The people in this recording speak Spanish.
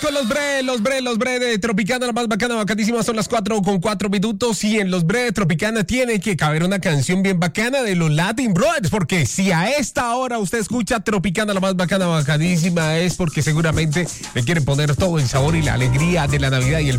con los bre de Tropicana, la más bacana, bacanísima. Son las 4:04 y en los bre de Tropicana tiene que caber una canción bien bacana de los Latin Brothers, porque si a esta hora usted escucha Tropicana, la más bacana, bacanísima, es porque seguramente le quieren poner todo el sabor y la alegría de la Navidad y el